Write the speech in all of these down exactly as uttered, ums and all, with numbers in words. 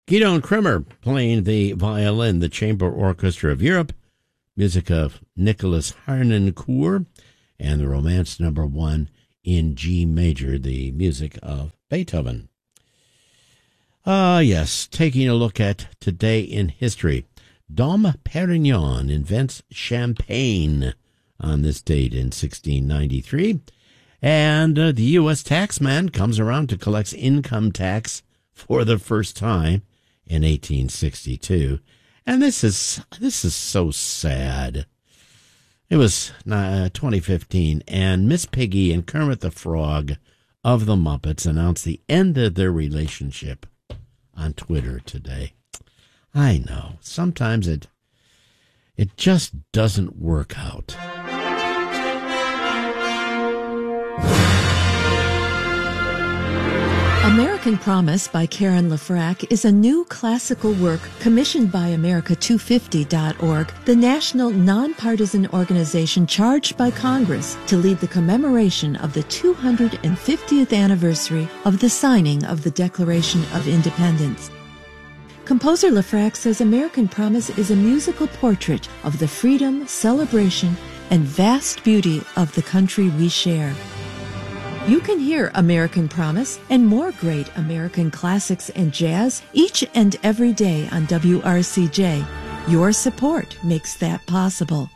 Gidon Kremer playing the violin, the Chamber Orchestra of Europe, music of Nicholas Harnoncourt, and the Romance Number One in G major, the music of Beethoven. Ah, uh, yes, taking a look at today in history. Dom Perignon invents champagne on this date in sixteen ninety-three, and uh, the U S taxman comes around to collect income tax for the first time in eighteen sixty-two. And this is this is so sad. It was uh, twenty fifteen, and Miss Piggy and Kermit the Frog of the Muppets announced the end of their relationship on Twitter today. I know, sometimes it it just doesn't work out. American Promise by Karen LaFrac is a new classical work commissioned by America two fifty dot org, the national nonpartisan organization charged by Congress to lead the commemoration of the two hundred fiftieth anniversary of the signing of the Declaration of Independence. Composer LaFrac says American Promise is a musical portrait of the freedom, celebration, and vast beauty of the country we share. You can hear American Promise and more great American classics and jazz each and every day on W R C J. Your support makes that possible.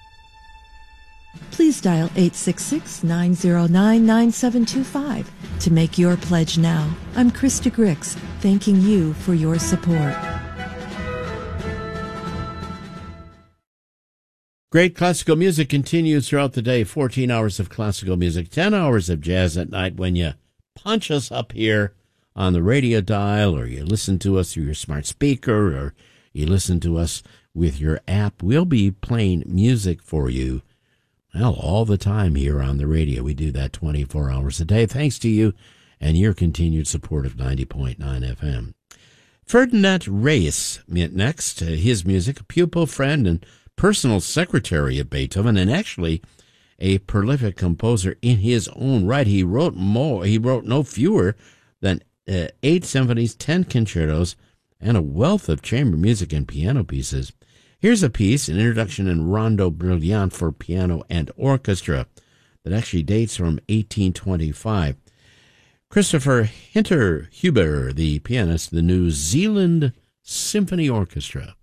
Please dial eight six six, nine zero nine, nine seven two five to make your pledge now. I'm Krista Grix, thanking you for your support. Great classical music continues throughout the day. fourteen hours of classical music, ten hours of jazz at night when you punch us up here on the radio dial, or you listen to us through your smart speaker, or you listen to us with your app. We'll be playing music for you, well, all the time here on the radio. We do that twenty-four hours a day, thanks to you and your continued support of ninety point nine F M. Ferdinand Reis next, his music, a pupil, friend, and personal secretary of Beethoven, and actually a prolific composer in his own right. He wrote more. He wrote no fewer than uh, eight symphonies, ten concertos, and a wealth of chamber music and piano pieces. Here's a piece, an introduction in Rondo Brilliant for piano and orchestra, that actually dates from eighteen twenty-five. Christopher Hinterhuber, the pianist, the New Zealand Symphony Orchestra.